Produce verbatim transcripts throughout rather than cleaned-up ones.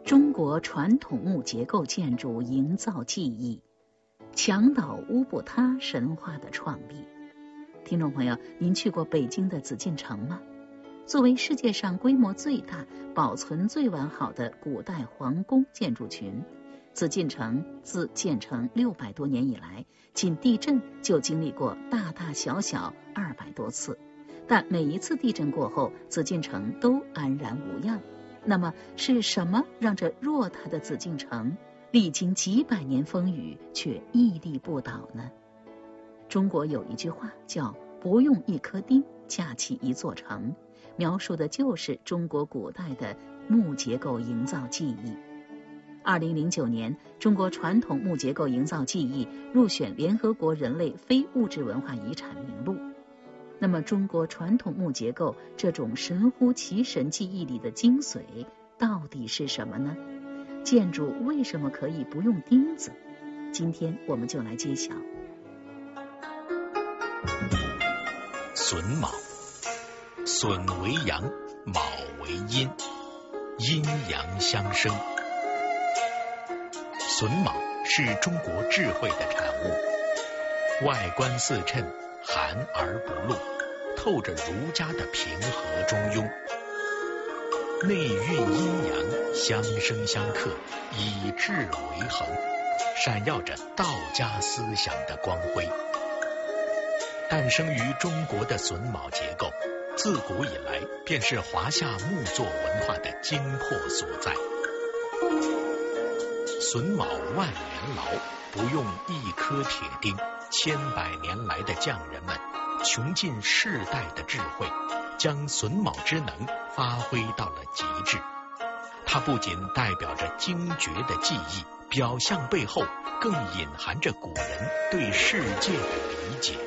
中国传统木结构建筑营造技艺，墙倒屋不塌神话的创立。听众朋友，您去过北京的紫禁城吗？作为世界上规模最大、保存最完好的古代皇宫建筑群，紫禁城自建成六百多年以来，仅地震就经历过大大小小二百多次，但每一次地震过后，紫禁城都安然无恙。那么是什么让这偌大的紫禁城历经几百年风雨却屹立不倒呢？中国有一句话叫“不用一颗钉，架起一座城”，描述的就是中国古代的木结构营造技艺。二零零九年，中国传统木结构营造技艺入选联合国人类非物质文化遗产名录。那么中国传统木结构这种神乎其神技艺里的精髓到底是什么呢？建筑为什么可以不用钉子？今天我们就来揭晓。 榫卯，榫为阳，卯为阴，阴阳相生。榫卯是中国智慧的产物，外观似衬，含而不露，透着儒家的平和中庸，内蕴阴阳，相生相克，以质为衡，闪耀着道家思想的光辉。诞生于中国的榫卯结构，自古以来便是华夏木作文化的精魄所在。榫卯万年劳，不用一颗铁钉，千百年来的匠人们穷尽世代的智慧，将榫卯之能发挥到了极致。它不仅代表着精绝的技艺，表象背后更隐含着古人对世界的理解。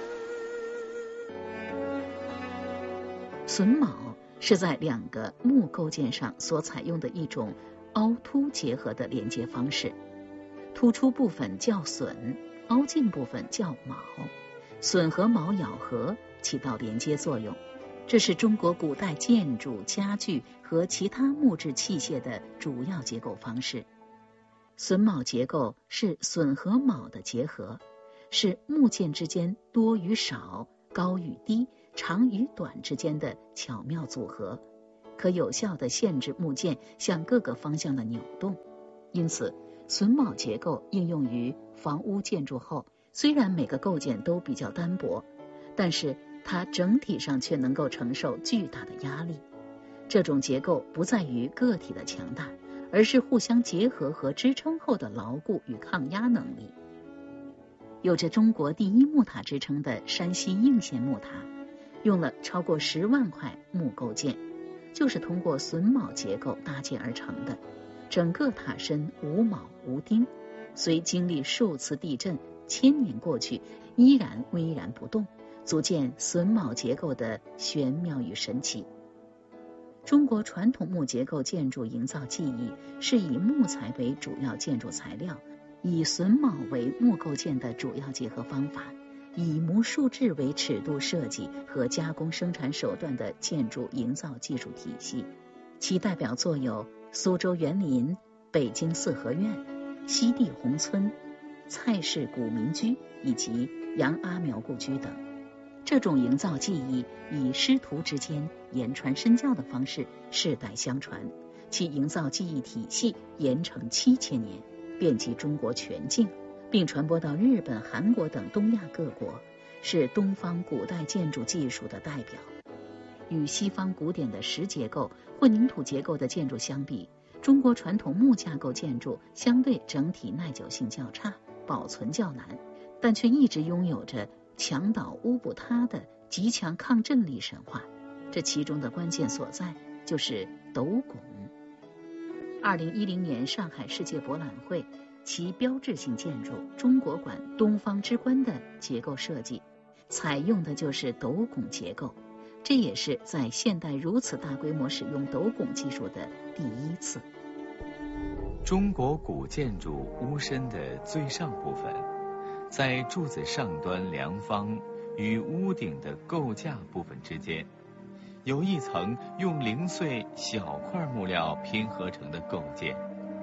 榫卯是在两个木构件上所采用的一种凹凸结合的连接方式，突出部分叫榫，凹进部分叫卯，榫和卯咬合，起到连接作用。这是中国古代建筑、家具和其他木质器械的主要结构方式。榫卯结构是榫和卯的结合，是木件之间多与少、高与低、长与短之间的巧妙组合，可有效地限制木件向各个方向的扭动。因此榫卯结构应用于房屋建筑后，虽然每个构件都比较单薄，但是它整体上却能够承受巨大的压力。这种结构不在于个体的强大，而是互相结合和支撑后的牢固与抗压能力。有着中国第一木塔之称的山西应县木塔，用了超过十万块木构件，就是通过榫卯结构搭建而成的。整个塔身无卯无钉，虽经历数次地震，千年过去，依然巍然不动，足见榫卯结构的玄妙与神奇。中国传统木结构建筑营造技艺是以木材为主要建筑材料，以榫卯为木构件的主要结合方法，以模数制为尺度设计和加工生产手段的建筑营造技术体系。其代表作有苏州园林、北京四合院、西递宏村、蔡氏古民居以及杨阿苗故居等。这种营造技艺以师徒之间言传身教的方式世代相传，其营造技艺体系延承七千年，遍及中国全境，并传播到日本、韩国等东亚各国，是东方古代建筑技术的代表。与西方古典的石结构、混凝土结构的建筑相比，中国传统木架构建筑相对整体耐久性较差，保存较难，但却一直拥有着墙倒屋不塌的极强抗震力神话。这其中的关键所在就是斗拱。二零一零年上海世界博览会，其标志性建筑中国馆东方之冠的结构设计，采用的就是斗拱结构。这也是在现代如此大规模使用斗拱技术的第一次。 中国古建筑屋身的最上部分，在柱子上端梁方与屋顶的构架部分之间，有一层用零碎小块木料拼合成的构件，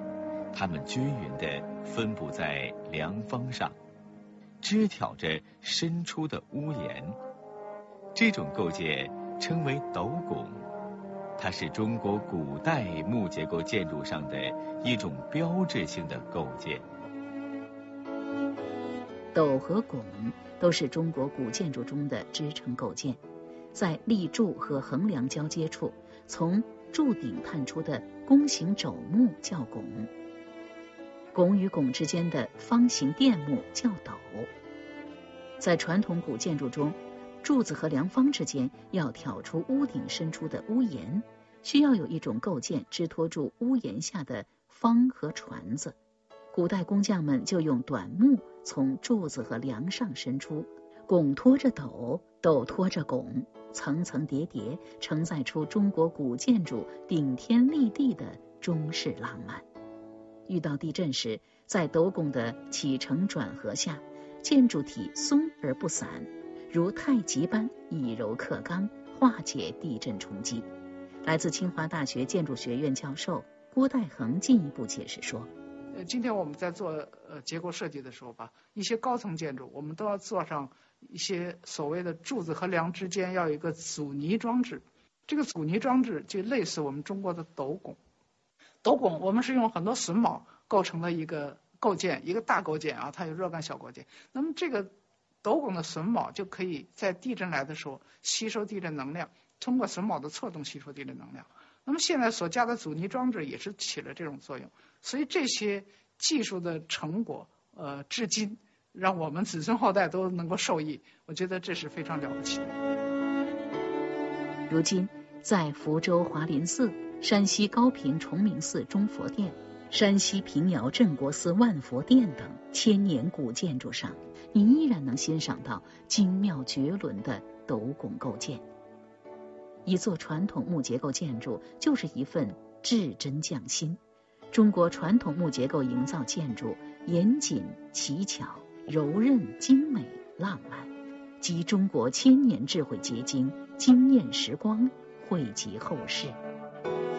它们均匀地分布在梁方上，支挑着伸出的屋檐。这种构件称为斗拱，它是中国古代木结构建筑上的一种标志性的构件。 斗和拱都是中国古建筑中的支撑构件，在立柱和横梁交接处，从柱顶探出的弓形肘木叫拱，拱与拱之间的方形垫木叫斗。在传统古建筑中，柱子和梁方之间要挑出屋顶伸出的屋檐，需要有一种构件支托住屋檐下的方和椽子。古代工匠们就用短木从柱子和梁上伸出，拱托着斗，斗托着拱，层层叠叠，承载出中国古建筑顶天立地的中式浪漫。遇到地震时，在斗拱的起承转合下，建筑体松而不散，如太极般以柔克刚，化解地震冲击。来自清华大学建筑学院教授郭代恒进一步解释说， 呃，今天我们在做呃结构设计的时候吧，一些高层建筑我们都要做上一些所谓的柱子和梁之间要有一个阻尼装置。这个阻尼装置就类似我们中国的斗拱。斗拱我们是用很多榫卯构成的一个构件，一个大构件啊，它有若干小构件。那么这个斗拱的榫卯就可以在地震来的时候吸收地震能量，通过榫卯的错动吸收地震能量。那么现在所加的阻尼装置也是起了这种作用，所以这些技术的成果，呃，至今让我们子孙后代都能够受益，我觉得这是非常了不起的。 如今，在福州华林寺、山西高平崇明寺中佛殿、山西平遥镇国寺万佛殿等千年古建筑上，你依然能欣赏到精妙绝伦的斗拱构件。一座传统木结构建筑就是一份至真匠心。中国传统木结构营造建筑严谨奇巧、柔韧精美浪漫，集中国千年智慧结晶，惊艳时光，惠及后世。